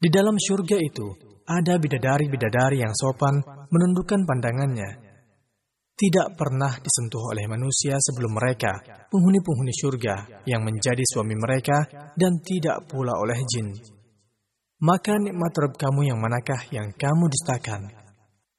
Di dalam syurga itu, ada bidadari-bidadari yang sopan menundukkan pandangannya. Tidak pernah disentuh oleh manusia sebelum mereka, penghuni-penghuni syurga yang menjadi suami mereka, dan tidak pula oleh jin. Maka nikmat Rabb kamu yang manakah yang kamu dustakan?